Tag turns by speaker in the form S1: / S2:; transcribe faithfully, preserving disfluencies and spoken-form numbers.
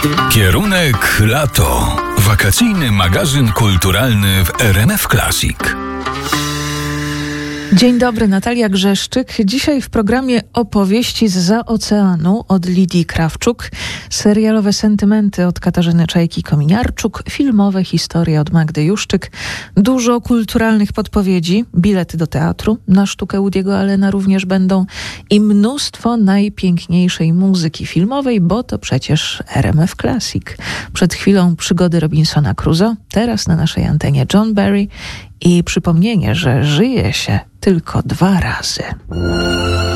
S1: Kierunek lato. Wakacyjny magazyn kulturalny w R M F Classic.
S2: Dzień dobry, Natalia Grzeszczyk. Dzisiaj w programie opowieści zza oceanu od Lidii Krawczuk, serialowe sentymenty od Katarzyny Czajki-Kominiarczuk, filmowe historie od Magdy Juszczyk, dużo kulturalnych podpowiedzi, bilety do teatru, na sztukę Woody'ego Allena również będą i mnóstwo najpiękniejszej muzyki filmowej, bo to przecież R M F Classic. Przed chwilą przygody Robinsona Crusoe, teraz na naszej antenie John Barry i przypomnienie, że żyje się tylko dwa razy.